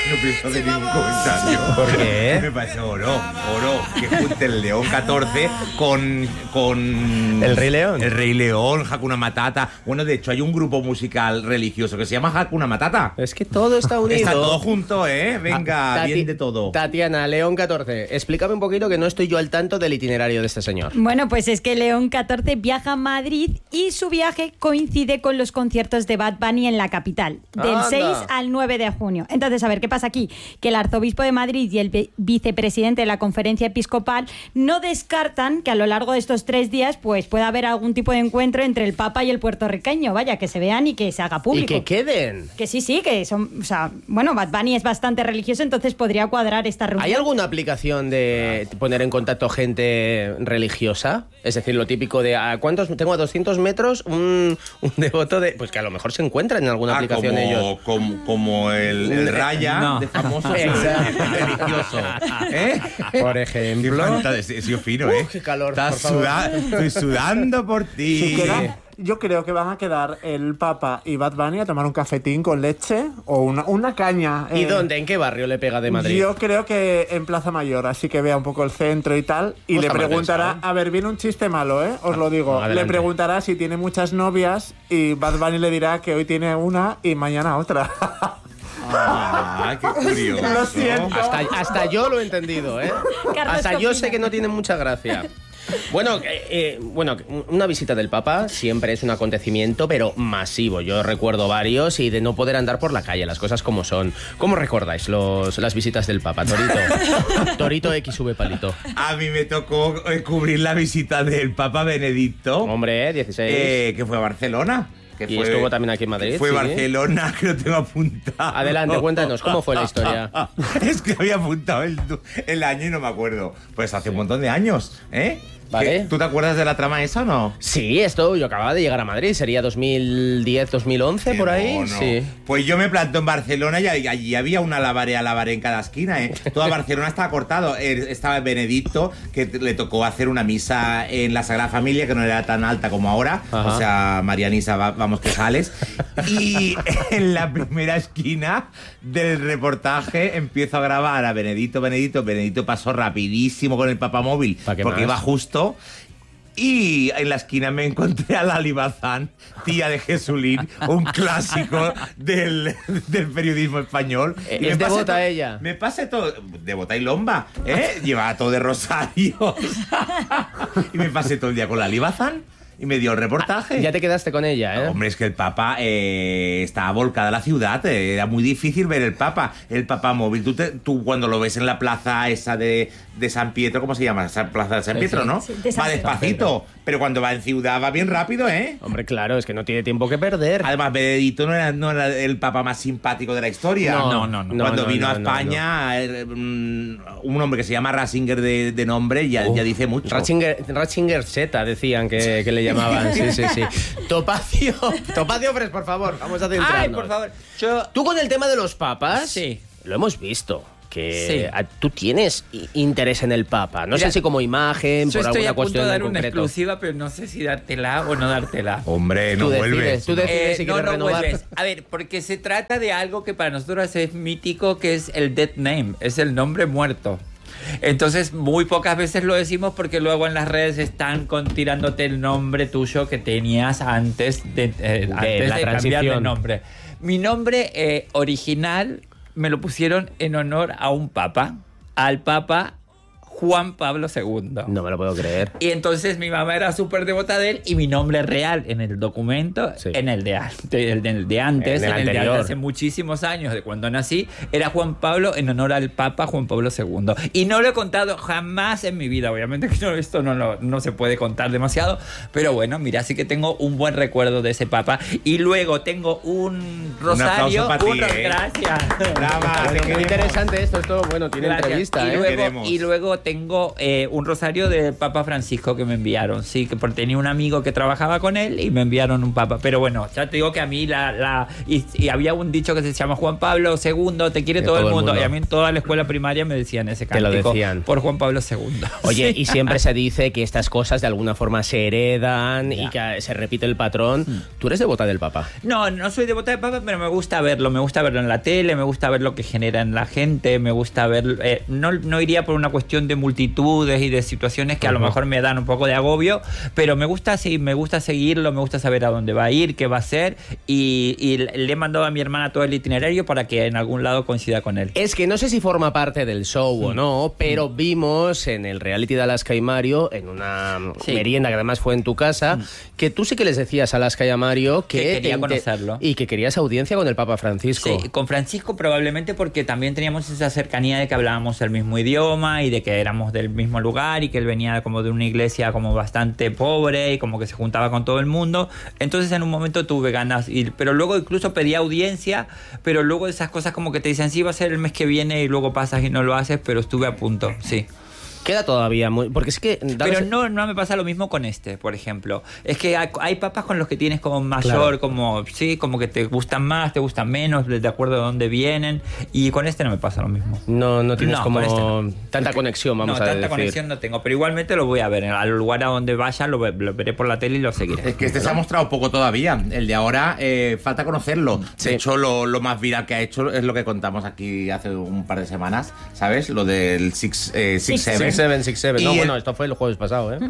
No pienso hacer ningún comentario. ¿Por qué? Me parece oro, que junte el León 14 con... ¿El Rey León? El Rey León, Hakuna Matata. Bueno, de hecho hay un grupo musical religioso que se llama Hakuna Matata. Es que todo está unido. Está todo junto, ¿eh? Venga, bien de todo. Tatiana, León 14, explícame un poquito que no estoy yo al tanto del itinerario de este señor. Bueno, pues es que León 14 viaja a Madrid y su viaje coincide con los conciertos de Bad Bunny en la capital, del Anda. 6 al 9 de junio. Entonces, a ver, ¿qué pasa aquí? Que el arzobispo de Madrid y el vicepresidente de la Conferencia Episcopal no descartan que a lo largo de estos 3 días pues pueda haber algún tipo de encuentro entre el Papa y el puertorriqueño. Vaya, que se vean y que se haga público. Y que queden. Que sí, que son... O sea, bueno, Bad Bunny es bastante religioso, entonces podría cuadrar esta reunión. ¿Hay alguna aplicación de poner en contacto gente religiosa? Es decir, lo típico de ¿a cuántos? Tengo a 200 metros un devoto de... Pues que a lo mejor se encuentra en alguna aplicación ellos. Como el Raya, no. de famoso religioso. ¿Eh? Por ejemplo. Sí, fino, ¿eh? Qué calor, Estás por favor. estoy sudando por ti. Si queda, yo creo que van a quedar el Papa y Bad Bunny a tomar un cafetín con leche o una caña. ¿Y dónde? ¿En qué barrio le pega de Madrid? Yo creo que en Plaza Mayor, así que vea un poco el centro y tal. Y No le está mal preguntará, pensado. a ver, viene un chiste malo, os lo digo. adelante. Le preguntará si tiene muchas novias y Bad Bunny le dirá que hoy tiene una y mañana otra. Ah, qué curioso. Lo siento. Hasta yo lo he entendido, ¿eh? Carlos, Hasta ¿qué yo opinas? sé que no tiene mucha gracia. Bueno, una visita del Papa siempre es un acontecimiento, pero masivo. Yo recuerdo varios y de no poder andar por la calle, las cosas como son. ¿Cómo recordáis las visitas del Papa, Torito? Torito XV Palito. A mí me tocó cubrir la visita del Papa Benedicto, Hombre, 16. que fue a Barcelona. Que Y estuvo también aquí en Madrid, Fue sí. Barcelona, que lo tengo apuntado. Adelante, cuéntanos, ¿cómo fue la historia? Es que había apuntado el año y no me acuerdo. Pues hace un montón de años, ¿eh? Vale. ¿Tú te acuerdas de la trama esa o no? Sí, yo acababa de llegar a Madrid, sería 2010, 2011, por ahí. No. Sí. Pues yo me planto en Barcelona y allí había una lavaré en cada esquina, ¿eh? Toda Barcelona estaba cortado. Estaba Benedicto, que le tocó hacer una misa en la Sagrada Familia, que no era tan alta como ahora. Ajá. O sea, Marianisa, vamos que sales. Y en la primera esquina del reportaje empiezo a grabar a Benedicto. Benedicto pasó rapidísimo con el papamóvil, ¿Pa' qué porque más? iba justo. Y en la esquina me encontré a Lali Bazán, tía de Jesulín, un clásico del periodismo español. Y ¿Es me pasé devota todo- ella? Me pasé todo... Devota y lomba, ¿eh? Llevaba todo de rosarios. Y me pasé todo el día con Lali Bazán y me dio el reportaje. Ya te quedaste con ella, ¿eh? Hombre, es que el Papa estaba volcada la ciudad, era muy difícil ver el Papa móvil. Tú cuando lo ves en la plaza esa de San Pietro, ¿cómo se llama? Esa plaza de San Pietro, ¿no? Sí, de San Va Pietro. despacito, pero cuando va en ciudad va bien rápido, ¿eh? Hombre, claro, es que no tiene tiempo que perder. Además, Benedicto no era el Papa más simpático de la historia. No. Cuando No, vino a no, España, un hombre que se llama Ratzinger de nombre ya dice mucho. Ratzinger Z decían que le llamaban. Sí. Topacio, Fres, por favor, vamos a centrarnos. Ay, por favor. Tú con el tema de los papas, Sí. lo hemos visto. Que Sí. tú tienes interés en el Papa. No Mira, sé si como imagen, Yo por estoy alguna a punto cuestión de dar en una concreto. exclusiva, pero no sé si dártela o no dártela. Hombre, no Tú vuelves. decides, tú decides si no, quieres no renovar. vuelves. A ver, porque se trata de algo que para nosotros es mítico, que es el dead name, es el nombre muerto. Entonces, muy pocas veces lo decimos porque luego en las redes están tirándote el nombre tuyo que tenías antes de la cambiar transición. de nombre. Mi nombre original me lo pusieron en honor a un papa, al Papa Juan Pablo II. No me lo puedo creer. Y entonces mi mamá era súper devota de él y mi nombre real en el documento, Sí. en el de antes, en el de anterior. hace muchísimos años, de cuando nací, era Juan Pablo en honor al Papa Juan Pablo II. Y no lo he contado jamás en mi vida, obviamente que esto no se puede contar demasiado, pero bueno, mira, sí que tengo un buen recuerdo de ese Papa. Y luego tengo un rosario. aplauso para ti, ¿eh? Gracias. Brava, te Bueno, muy queremos. interesante esto, bueno, tiene Gracias. entrevista, y ¿eh? luego, Queremos. y luego tengo un rosario del Papa Francisco que me enviaron. Sí, que porque tenía un amigo que trabajaba con él y me enviaron un papa. Pero bueno, ya te digo que a mí y había un dicho que se llama Juan Pablo II, te quiere todo el mundo. Y a mí en toda la escuela primaria me decían ese cántico. Te lo decían. Por Juan Pablo II. Oye, Sí. y siempre se dice que estas cosas de alguna forma se heredan y que se repite el patrón. ¿Tú eres devota del Papa? No soy devota del Papa, pero me gusta verlo en la tele, me gusta ver lo que genera en la gente, me gusta ver... no iría por una cuestión de multitudes y de situaciones que a lo mejor me dan un poco de agobio, pero me gusta seguirlo, me gusta saber a dónde va a ir, qué va a hacer, y le he mandado a mi hermana todo el itinerario para que en algún lado coincida con él. Es que no sé si forma parte del show o no, pero vimos en el reality de Alaska y Mario, en una merienda que además fue en tu casa, que tú sí que les decías a Alaska y a Mario que quería conocerlo. Y que querías audiencia con el Papa Francisco. Sí, con Francisco probablemente porque también teníamos esa cercanía de que hablábamos el mismo idioma y de que éramos del mismo lugar y que él venía como de una iglesia como bastante pobre y como que se juntaba con todo el mundo. Entonces en un momento tuve ganas, pero luego incluso pedí audiencia, pero luego esas cosas como que te dicen sí va a ser el mes que viene y luego pasas y no lo haces, pero estuve a punto, sí. Queda todavía muy... Porque es que... Pero no me pasa lo mismo con este, por ejemplo. Es que hay papas con los que tienes como mayor, como que te gustan más, te gustan menos, de acuerdo a dónde vienen. Y con este no me pasa lo mismo. No tienes como con este tanta conexión, vamos a decir. No, tanta conexión no tengo. Pero igualmente lo voy a ver. Al lugar a donde vaya lo veré por la tele y lo seguiré. Es que este se ha mostrado poco todavía. El de ahora falta conocerlo. Sí. De hecho, lo más viral que ha hecho es lo que contamos aquí hace un par de semanas, ¿sabes? Lo del 6-7. No, bueno, esto fue el jueves pasado, ¿eh?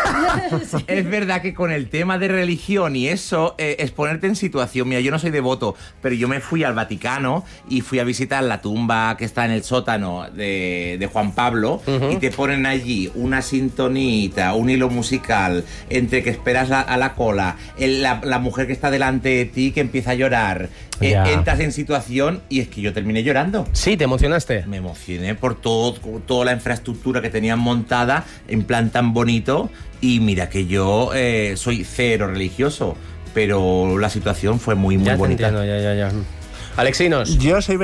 Es verdad que con el tema de religión y eso, es ponerte en situación. Mira, yo no soy devoto, pero yo me fui al Vaticano y fui a visitar la tumba que está en el sótano de Juan Pablo, y te ponen allí una sintonita, un hilo musical, entre que esperas a la cola, la mujer que está delante de ti que empieza a llorar. Entras en situación y es que yo terminé llorando. Sí, ¿te emocionaste? Me emocioné por toda la infraestructura que tenían montada en plan tan bonito, y mira que yo soy cero religioso, pero la situación fue muy Ya bonita. te entiendo, ya. Alexinos. Yo soy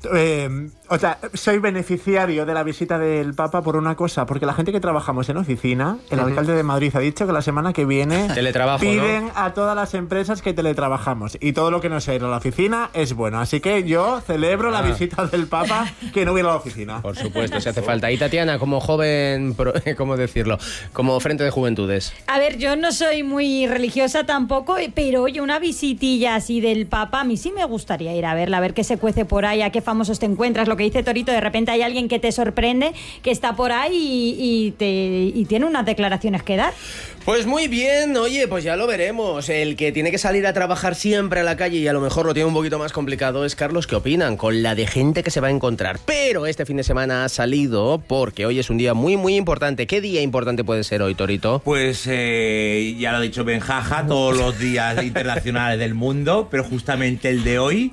soy beneficiario de la visita del Papa por una cosa, porque la gente que trabajamos en oficina, el alcalde de Madrid ha dicho que la semana que viene Teletrabajo, piden ¿no? a todas las empresas que teletrabajamos, y todo lo que no sea ir a la oficina es bueno. Así que yo celebro la visita del Papa, que no viene a la oficina. Por supuesto, si hace falta. Y Tatiana, como joven, ¿cómo decirlo? Como frente de juventudes. A ver, yo no soy muy religiosa tampoco, pero oye, una visitilla así del Papa, a mí sí me gustaría ir a verla, a ver qué se cuece por ahí, a qué famosos te encuentras. Lo que dice Torito, de repente hay alguien que te sorprende, que está por ahí y tiene unas declaraciones que dar. Pues muy bien, oye, pues ya lo veremos. El que tiene que salir a trabajar siempre a la calle y a lo mejor lo tiene un poquito más complicado es Carlos. ¿Qué opinan? Con la de gente que se va a encontrar. Pero este fin de semana ha salido porque hoy es un día muy, muy importante. ¿Qué día importante puede ser hoy, Torito? Pues ya lo ha dicho Benjaja, todos los días internacionales del mundo, pero justamente el de hoy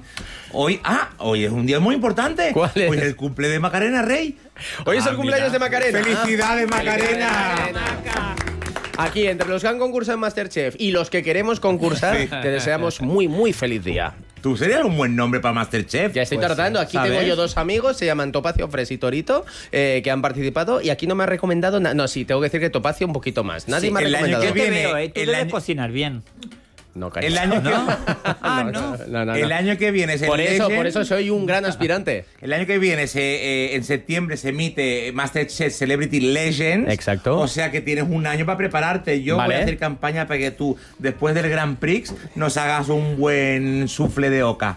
es un día muy importante. ¿Cuál es? Pues el cumple de Macarena Rey. Hoy es el cumpleaños de Macarena. ¡Felicidades, Macarena! Aquí, entre los que han concursado en Masterchef y los que queremos concursar, te deseamos muy, muy feliz día. Tú serías un buen nombre para Masterchef. Ya estoy Pues, tratando. Aquí ¿sabes? tengo yo dos amigos, se llaman Topacio, Fres y Torito, que han participado y aquí no me ha recomendado nada. No, sí, tengo que decir que Topacio un poquito más. Nadie me ha el año recomendado. que Yo te viene, veo, tú el debes año- cocinar bien. No, cariño. El año que... No. El año que viene es el Por Legend. eso soy un gran aspirante. El año que viene, en septiembre, se emite Masterchef Celebrity Legends. Exacto. O sea que tienes un año para prepararte. Yo Vale. voy a hacer campaña para que tú, después del Grand Prix, nos hagas un buen sufle de oca.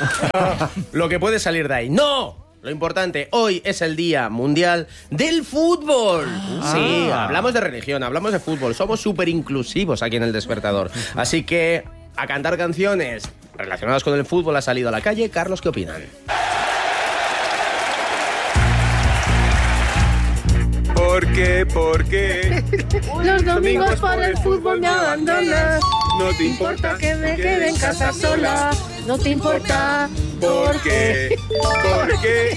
Lo que puede salir de ahí. ¡No! Lo importante, hoy es el Día Mundial del Fútbol. Sí, hablamos de religión, hablamos de fútbol. Somos súper inclusivos aquí en El Despertador. Así que a cantar canciones relacionadas con el fútbol ha salido a la calle. Carlos, ¿qué opinan? ¿Por qué? ¿Por qué? Los domingos por el fútbol me abandonas. No te importa que me quede en casa sola. No te importa. ¿Por qué? ¿Por qué?